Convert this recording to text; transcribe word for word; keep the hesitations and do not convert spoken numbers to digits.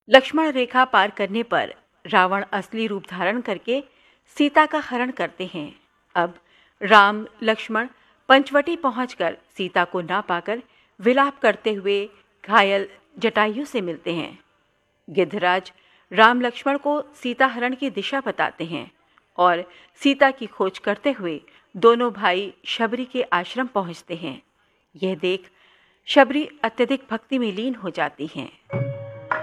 लक्ष्मण रेखा पार करने पर रावण असली रूप धारण करके सीता का हरण करते हैं। अब राम लक्ष्मण पंचवटी पहुंचकर सीता को ना पाकर विलाप करते हुए घायल जटायु से मिलते हैं। गिद्धराज राम लक्ष्मण को सीता हरण की दिशा बताते हैं और सीता की खोज करते हुए दोनों भाई शबरी के आश्रम पहुंचते हैं। यह देख शबरी अत्यधिक भक्ति में लीन हो जाती हैं।